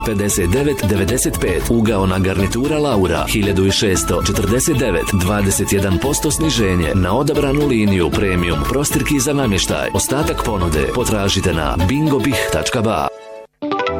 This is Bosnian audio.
59,95. Ugaona garnitura Laura 1649. 21% sniženje na odabranu liniju premium prostirki za namještaj. Ostatak ponude potražite na bingobih.ba.